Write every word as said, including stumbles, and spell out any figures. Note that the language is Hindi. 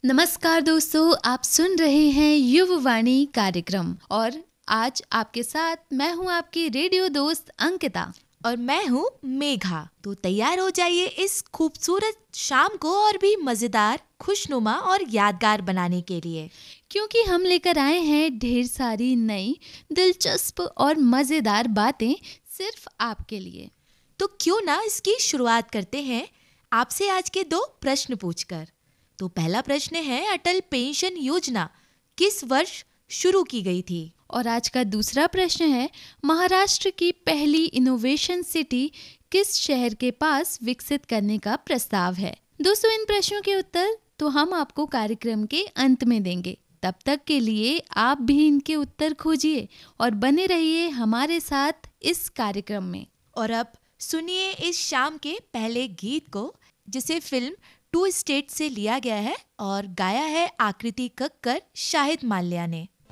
नमस्कार दोस्तों, आप सुन रहे हैं युववाणी कार्यक्रम और आज आपके साथ मैं हूं आपकी रेडियो दोस्त अंकिता और मैं हूँ मेघा। तो तैयार हो जाइए इस खूबसूरत शाम को और भी मजेदार, खुशनुमा और यादगार बनाने के लिए, क्योंकि हम लेकर आए हैं ढेर सारी नई, दिलचस्प और मजेदार बातें सिर्फ आपके लिए। तो क्यों ना इसकी शुरुआत करते हैं आपसे आज के दो प्रश्न पूछकर। तो पहला प्रश्न है, अटल पेंशन योजना किस वर्ष शुरू की गई थी? और आज का दूसरा प्रश्न है, महाराष्ट्र की पहली इनोवेशन सिटी किस शहर के पास विकसित करने का प्रस्ताव है? दोस्तों, इन प्रश्नों के उत्तर तो हम आपको कार्यक्रम के अंत में देंगे। तब तक के लिए आप भी इनके उत्तर खोजिए और बने रहिए हमारे साथ इस कार्यक्रम में। और अब सुनिए इस शाम के पहले गीत को, जिसे फिल्म टू स्टेट से लिया गया है और गाया है आकृति कक्कर, शाहिद माल्या ने।